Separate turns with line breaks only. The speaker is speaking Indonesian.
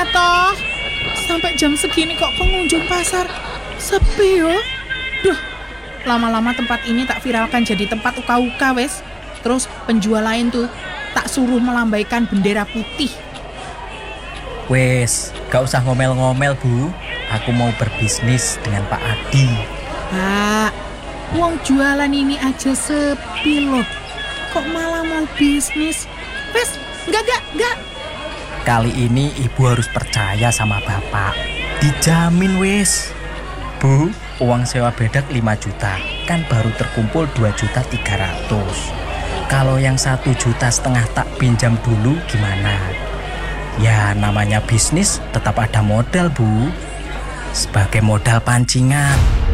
toh? Sampai jam segini kok pengunjung pasar sepi yo. Duh, lama-lama tempat ini tak viralkan jadi tempat uka-uka wes. Terus penjual lain tuh tak suruh melambaikan bendera putih.
Wes, gak usah ngomel-ngomel Bu. Aku mau berbisnis dengan Pak Adi.
Pak, uang jualan ini aja sepi loh. Kok malah mau bisnis? Wes, enggak.
Kali ini Ibu harus percaya sama Bapak. Dijamin wes. Bu, uang sewa bedak 5 juta. Kan baru terkumpul 2.300.000. Kalau yang 1,5 juta tak pinjam dulu gimana? Ya namanya bisnis tetap ada modal Bu. Sebagai modal pancingan.